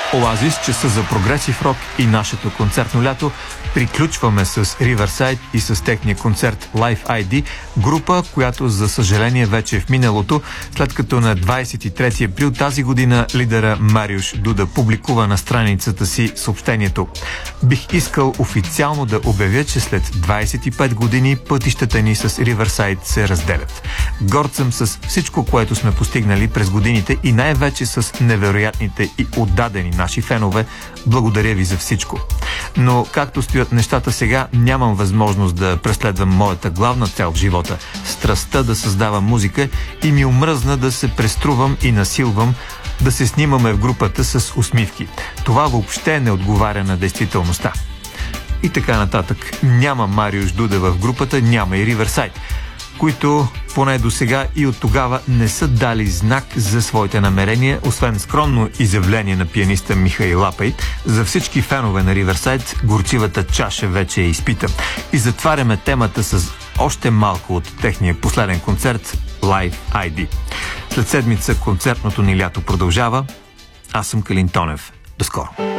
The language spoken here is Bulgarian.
Оазис, часа за прогресив рок и нашето концертно лято. Приключваме с Riverside и с техния концерт Live ID, група, която за съжаление вече е в миналото, след като на 23 април тази година лидера Мариуш Дуда публикува на страницата си съобщението: "Бих искал официално да обявя, че след 25 години пътищата ни с Riverside се разделят. Горд съм с всичко, което сме постигнали през годините и най-вече с невероятните и отдадени наши фенове. Благодаря ви за всичко. Но както стоят нещата сега, нямам възможност да преследвам моята главна цел в живота – страстта да създавам музика, и ми омръзна да се преструвам и насилвам да се снимаме в групата с усмивки. Това въобще не отговаря на действителността." И така нататък. Няма Мариуш Дуда в групата, няма и Riverside, които поне до сега и от тогава не са дали знак за своите намерения, освен скромно изявление на пианиста Михаил Лапай. За всички фенове на Riverside горчивата чаша вече е изпита. И затваряме темата с още малко от техния последен концерт Live ID. След седмица концертното ни лято продължава. Аз съм Калин Тонев. До скоро!